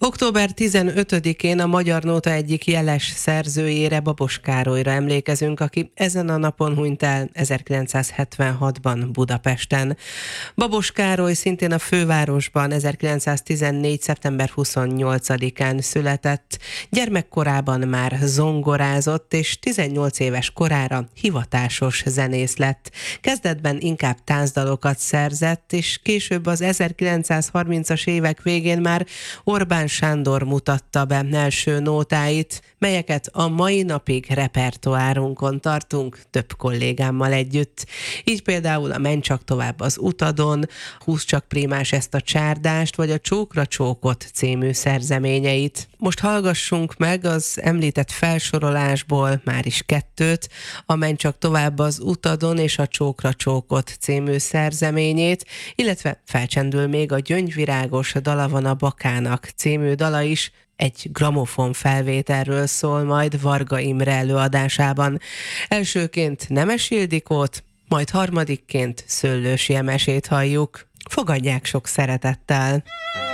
Október 15-én a Magyar Nóta egyik jeles szerzőjére, Babos Károlyra emlékezünk, aki ezen a napon hunyt el 1976-ban Budapesten. Babos Károly szintén a fővárosban 1914. szeptember 28-án született. Gyermekkorában már zongorázott, és 18 éves korára hivatásos zenész lett. Kezdetben inkább táncdalokat szerzett, és később az 1930-as évek végén már Orbán Sándor mutatta be első nótáit, melyeket a mai napig repertoárunkon tartunk több kollégámmal együtt. Így például a Menj csak tovább az utadon, Húzd csak prémás ezt a csárdást, vagy a Csókra csókot című szerzeményeit. Most hallgassunk meg az említett felsorolásból már is kettőt, a Menj csak tovább az utadon és a Csókra csókot című szerzeményét, illetve felcsendül még a Gyöngyvirágos dala van a Bakának című dala is, egy gramofon felvételről szól majd Varga Imre előadásában. Elsőként Nemes Ildikót, majd harmadikként Szőlősi Emesét halljuk. Fogadják sok szeretettel!